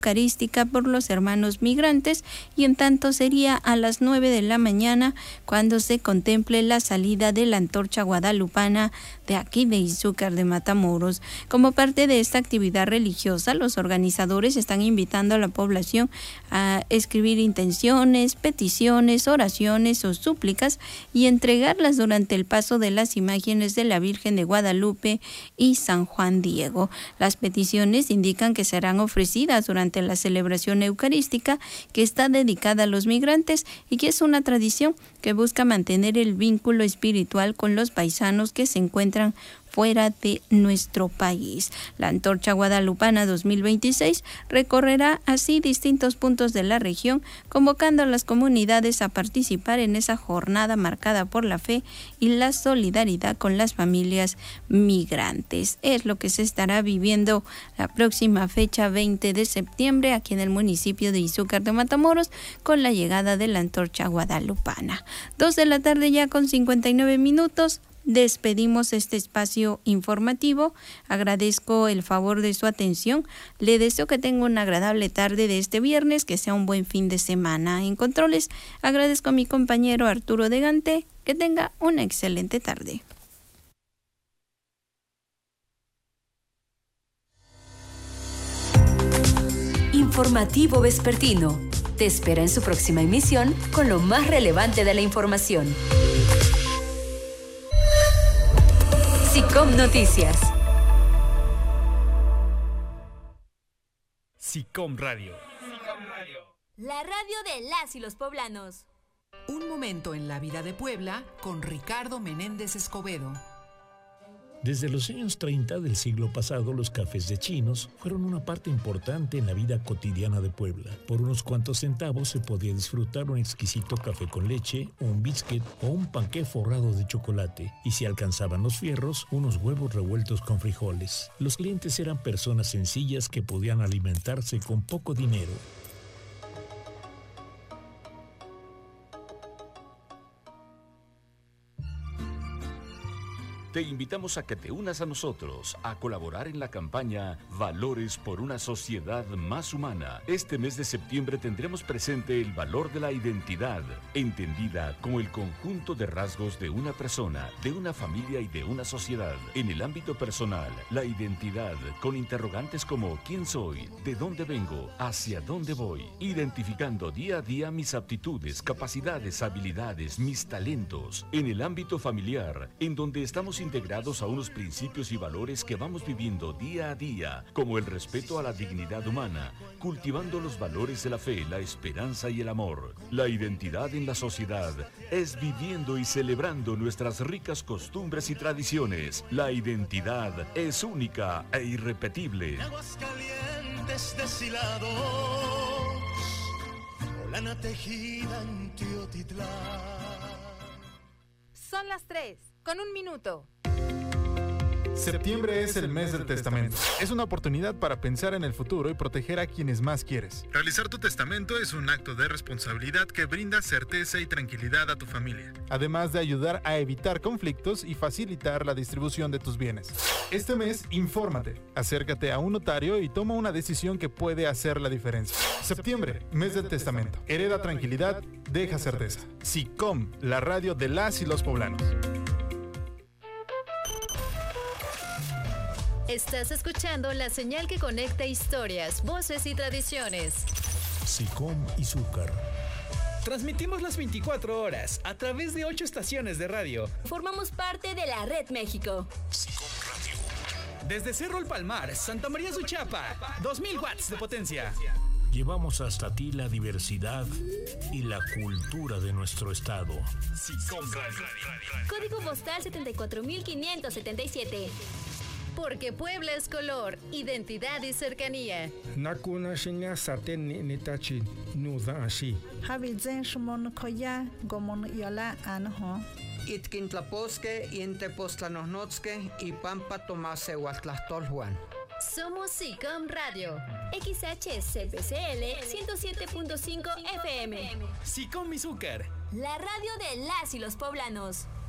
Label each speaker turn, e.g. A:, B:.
A: eucarística por los hermanos migrantes, y en tanto sería a las 9 de la mañana cuando se contemple la salida de la antorcha guadalupana de aquí de Izúcar de Matamoros. Como parte de esta actividad religiosa, los organizadores están invitando a la población a escribir intenciones, peticiones, oraciones o súplicas y entregarlas durante el paso de las imágenes de la Virgen de Guadalupe y San Juan Diego. Las peticiones indican que serán ofrecidas durante la celebración eucarística que está dedicada a los migrantes y que es una tradición que busca mantener el vínculo espiritual con los paisanos que se encuentran fuera de nuestro país. La Antorcha Guadalupana 2026 recorrerá así distintos puntos de la región, convocando a las comunidades a participar en esa jornada marcada por la fe y la solidaridad con las familias migrantes. Es lo que se estará viviendo la próxima fecha 20 de septiembre aquí en el municipio de Izúcar de Matamoros con la llegada de la Antorcha Guadalupana. 2 de la tarde ya con 59 minutos. Despedimos este espacio informativo. Agradezco el favor de su atención. Le deseo que tenga una agradable tarde de este viernes, que sea un buen fin de semana. En controles, agradezco a mi compañero Arturo de Gante. Que tenga una excelente tarde.
B: Informativo Vespertino te espera en su próxima emisión con lo más relevante de la información. SICOM Noticias.
C: SICOM Radio.
D: La radio de las y los poblanos.
E: Un momento en la vida de Puebla con Ricardo Menéndez Escobedo.
F: Desde los años 30 del siglo pasado, los cafés de chinos fueron una parte importante en la vida cotidiana de Puebla. Por unos cuantos centavos se podía disfrutar un exquisito café con leche, un biscuit o un panqué forrado de chocolate. Y si alcanzaban los fierros, unos huevos revueltos con frijoles. Los clientes eran personas sencillas que podían alimentarse con poco dinero.
G: Te invitamos a que te unas a nosotros a colaborar en la campaña Valores por una sociedad más humana. Este mes de septiembre tendremos presente el valor de la identidad, entendida como el conjunto de rasgos de una persona, de una familia y de una sociedad. En el ámbito personal, la identidad con interrogantes como ¿quién soy? ¿De dónde vengo? ¿Hacia dónde voy? Identificando día a día mis aptitudes, capacidades, habilidades, mis talentos. En el ámbito familiar, en donde estamos integrados a unos principios y valores que vamos viviendo día a día, como el respeto a la dignidad humana, cultivando los valores de la fe, la esperanza y el amor. La identidad en la sociedad es viviendo y celebrando nuestras ricas costumbres y tradiciones. La identidad es única e irrepetible.
H: Aguas calientes deshilados, o lana tejida en Teotitlán.
D: Son las 3, con 1 minuto.
I: Septiembre es el mes del testamento. Es una oportunidad para pensar en el futuro y proteger a quienes más quieres. Realizar tu testamento es un acto de responsabilidad que brinda certeza y tranquilidad a tu familia, además de ayudar a evitar conflictos y facilitar la distribución de tus bienes. Este mes, infórmate, acércate a un notario y toma una decisión que puede hacer la diferencia. Septiembre, mes del testamento. Hereda tranquilidad, deja certeza. SICOM, la radio de las y los poblanos.
J: Estás escuchando la señal que conecta historias, voces y tradiciones.
F: SICOM Izúcar.
C: Transmitimos las 24 horas a través de 8 estaciones de radio.
D: Formamos parte de la Red México.
F: SICOM Radio.
C: Desde Cerro El Palmar, Santa María Suchapa, 2000 watts de potencia.
F: Llevamos hasta ti la diversidad y la cultura de nuestro estado.
C: SICOM Radio.
D: Código postal 74577.
J: Porque Puebla es color, identidad y cercanía.
K: Nakuna shinya saten nitachi nuda ashi.
L: Habizen shmon koya gomon yola anho.
M: Itkintlaposque intepostlanosnotske y pampa tomase huatlastolhuan.
J: Somos SICOM Radio.
D: XHCPCL 107.5 FM.
C: SICOM Izúcar.
D: La radio de las y los poblanos.